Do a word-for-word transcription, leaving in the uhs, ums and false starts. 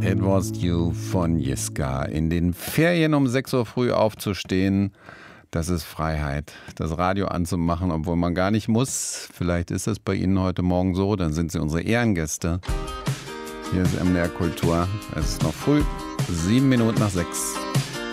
It was you von Jiska. In den Ferien um sechs Uhr früh aufzustehen, das ist Freiheit. Das Radio anzumachen, obwohl man gar nicht muss. Vielleicht ist es bei Ihnen heute Morgen so, dann sind Sie unsere Ehrengäste. Hier ist M D R Kultur. Es ist noch früh, sieben Minuten nach sechs.